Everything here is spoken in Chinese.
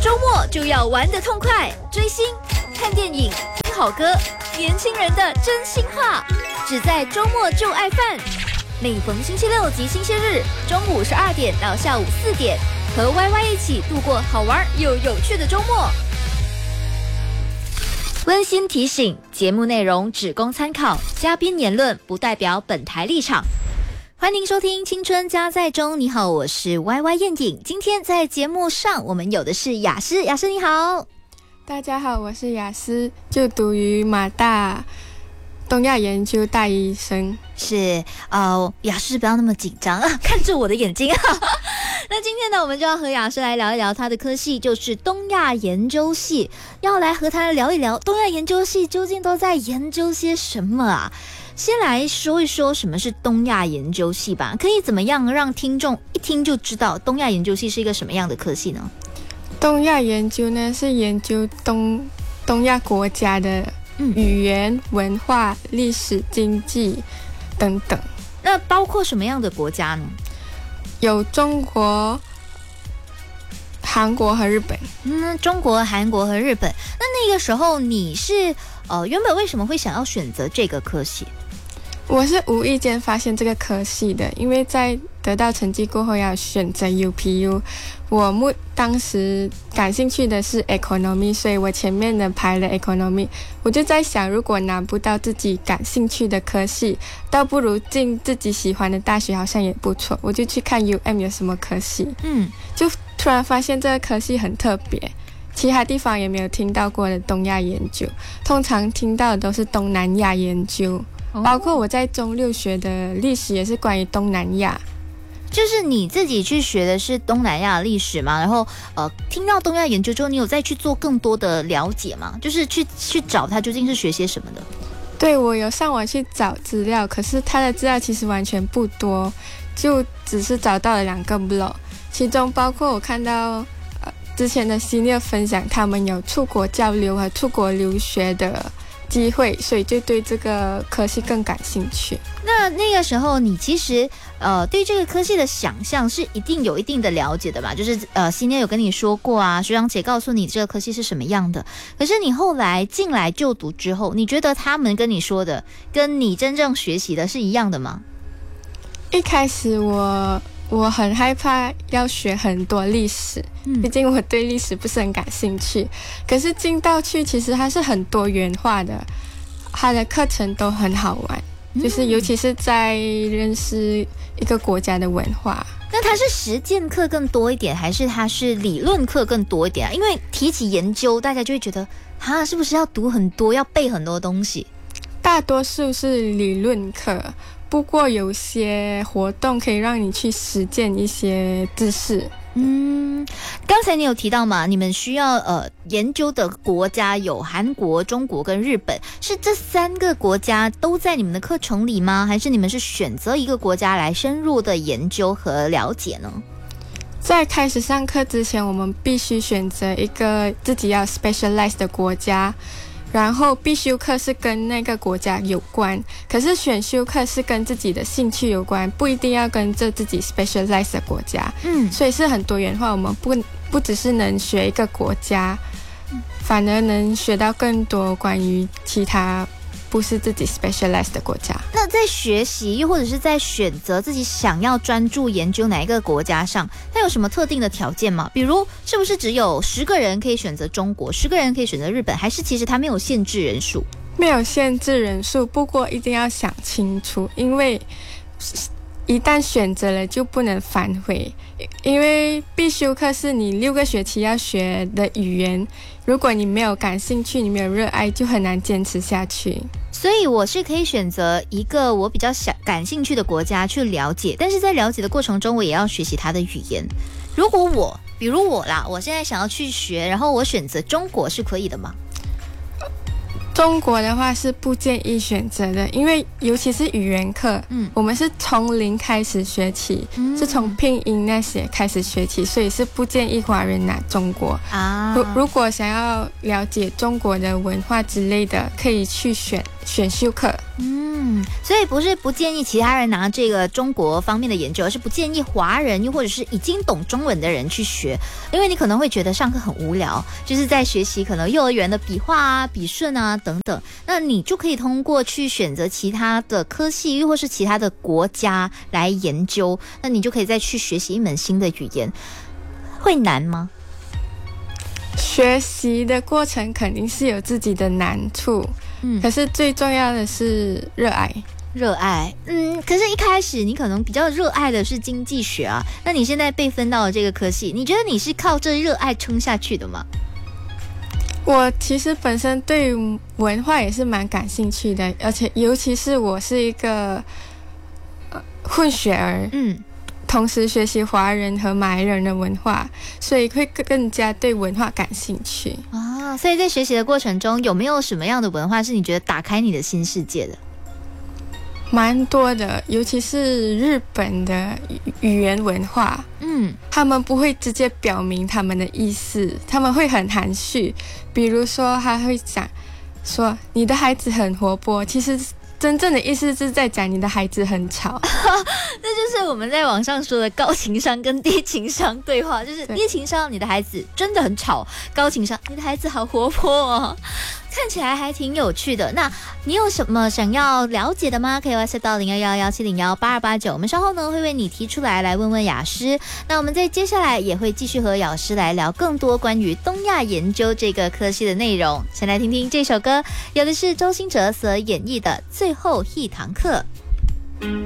周末就要玩得痛快，追星、看电影、听好歌，年轻人的真心话，只在周末就爱饭。每逢星期六及星期日，中午12点到下午4点，和 YY 一起度过好玩又有趣的周末。温馨提醒：节目内容只供参考，嘉宾言论不代表本台立场。欢迎收听《青春加在中》，你好，我是 YY 燕颖。今天在节目上，我们有的是雅诗，雅诗你好。 大家好，我是雅诗，就读于马大东亚研究大一生。 是雅诗不要那么紧张啊，看着我的眼睛。那今天呢，我们就要和雅诗来聊一聊她的科系，就是东亚研究系，要来和她聊一聊东亚研究系究竟都在研究些什么啊。先来说一说什么是东亚研究系吧，可以怎么样让听众一听就知道东亚研究系是一个什么样的科系呢？ 东亚研究呢是研究东亚国家的语言、文化、历史、经济等等。 那包括什么样的国家呢？ 有中国、韩国和日本。 中国、韩国和日本。那个时候你是原本为什么会想要选择这个科系？ 我是无意间发现这个科系的，因为在得到成绩过后要选择 UPU， 我当时感兴趣的是 economy， 所以我前面的排了 economy。 我就在想，如果拿不到自己感兴趣的科系，倒不如进自己喜欢的大学好像也不错，我就去看 UM 有什么科系。就突然发现这个科系很特别，其他地方也没有听到过的东亚研究，通常听到的都是东南亚研究，包括我在中六学的历史也是关于东南亚。 就是你自己去学的是东南亚历史嘛，然后听到东亚研究之后，你有再去做更多的了解吗？就是去找它究竟是学些什么的？ 对，我有上网去找资料，可是它的资料其实完全不多，就只是找到了2个 blog， 其中包括我看到之前的 senior 分享他们有出国交流和出国留学的机会，所以就对这个科系更感兴趣。 那个时候你其实对这个科系的想象是有一定的了解的嘛，就是senior有跟你说过啊，学长姐告诉你这个科系是什么样的，可是你后来进来就读之后，你觉得他们跟你说的跟你真正学习的是一样的吗？ 一开始我很害怕要学很多历史，毕竟我对历史不是很感兴趣。可是进到去其实它是很多元化的，它的课程都很好玩，就是尤其是在认识一个国家的文化。 那它是实践课更多一点，还是它是理论课更多一点啊？因为提起研究，大家就会觉得是不是要读很多，要背很多东西？ 大多数是理论课，不过有些活动可以让你去实践一些知识。 刚才你有提到嘛，你们需要研究的国家有韩国、中国跟日本，是这3个国家都在你们的课程里吗？还是你们是选择一个国家来深入的研究和了解呢？ 在开始上课之前，我们必须选择一个自己要 specialize 的国家，然后必修课是跟那个国家有关，可是选修课是跟自己的兴趣有关，不一定要跟着自己 specialize 的国家。所以是很多元化，我们不只是能学一个国家，反而能学到更多关于其他不是自己 specialize 的国家。 那在学习又或者是在选择自己想要专注研究哪一个国家上，它有什么特定的条件吗？比如是不是只有10个人可以选择中国，10个人可以选择日本，还是其实它没有限制人数？ 没有限制人数，不过一定要想清楚，因为一旦选择了就不能反悔，因为必修课是你6个学期要学的语言，如果你没有感兴趣，你没有热爱，就很难坚持下去。 所以我是可以选择一个我比较感兴趣的国家去了解，但是在了解的过程中，我也要学习它的语言。如果比如我啦，我现在想要去学，然后我选择中国是可以的吗？ 中国的话是不建议选择的，因为尤其是语言课，我们是从0开始学起，是从拼音那些开始学起，所以是不建议华人拿中国啊。如果想要了解中国的文化之类的，可以去选修课。 所以不是不建议其他人拿这个中国方面的研究，而是不建议华人又或者是已经懂中文的人去学，因为你可能会觉得上课很无聊，就是在学习可能幼儿园的笔画啊、笔顺啊等等，那你就可以通过去选择其他的科系又或是其他的国家来研究，那你就可以再去学习一门新的语言。会难吗？ 学习的过程肯定是有自己的难处，可是最重要的是热爱。可是一开始你可能比较热爱的是经济学啊，那你现在被分到了这个科系，你觉得你是靠这热爱撑下去的吗？我其实本身对文化也是蛮感兴趣的，而且尤其是我是一个混血儿，同时学习华人和马来人的文化，所以会更加对文化感兴趣啊。所以在学习的过程中，有没有什么样的文化是你觉得打开你的新世界的？蛮多的，尤其是日本的语言文化，他们不会直接表明他们的意思，他们会很含蓄，比如说他会讲说你的孩子很活泼，其实真正的意思是在讲你的孩子很吵那就是我们在网上说的高情商跟低情商对话，就是低情商你的孩子真的很吵，高情商你的孩子好活泼哦，看起来还挺有趣的。那你有什么想要了解的吗？可以 WhatsApp 到0111701829，我们稍后呢会为你提出来问问雅诗。那我们在接下来也会继续和雅诗来聊更多关于东亚研究这个科系的内容。先来听听这首歌，有的是周兴哲所演绎的最后一堂课。